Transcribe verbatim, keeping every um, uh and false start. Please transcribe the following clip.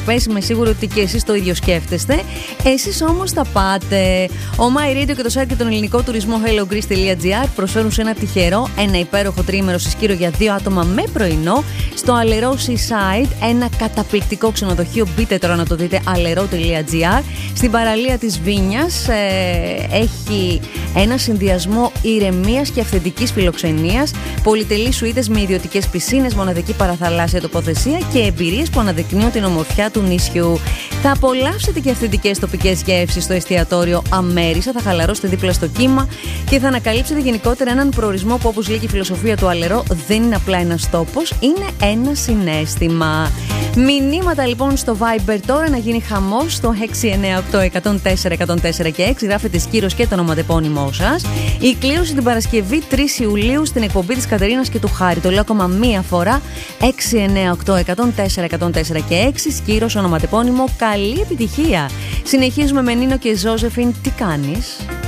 διακοπές. Είμαι σίγουρη ότι και εσείς το ίδιο σκέφτεστε. Εσείς όμως θα πάτε. Ο MyRadio και το site και τον ελληνικό τουρισμό hellogreece.gr προσφέρουν σε ένα τυχερό ένα υπέροχο τριήμερο στη Σκύρο για δύο άτομα με πρωινό στο Αλερό Seaside, ένα καταπληκτικό ξενοδοχείο. Μπείτε τώρα να το δείτε, αλερό τελεία τζι άρ. Στην παραλία της Βίνιας ε, έχει ένα συνδυασμό ηρεμίας και αυθεντικής φιλοξενίας, πολυτελείς σουίτες με ιδιωτικές πισίνες, μοναδική παραθαλάσσια τοποθεσία και εμπειρίες που αναδεικνύουν την ομορφιά του νησιού. Θα απολαύσετε και αυθεντικές τοπικές γεύσεις στο εστιατόριο Αμέρισα, θα χαλαρώσετε δίπλα στο κύμα και θα ανακαλύψετε γενικότερα έναν προορισμό που, όπως λέει και η φιλοσοφία του Αλερό, δεν είναι απλά ένας τόπος, είναι ένα συναίσθημα. Μηνύματα λοιπόν στο Viber τώρα να γίνει χαμός στο έξι εννιά οκτώ εκατόν τέσσερα εκατόν τέσσερα και έξι. Γράφετε Σκύρος και το ονοματεπώνυμό σας. Η κλήρωση την Παρασκευή τρεις Ιουλίου στην εκπομπή της Κατερίνας και του Χάρη. Το λέω ακόμα μία φορά. έξι εννιά οκτώ εκατόν τέσσερα εκατόν τέσσερα και έξι. Σκύρος, ονοματεπώνυμο. Καλή επιτυχία. Συνεχίζουμε με Νίνο και Ζώζεφιν. Τι κάνεις?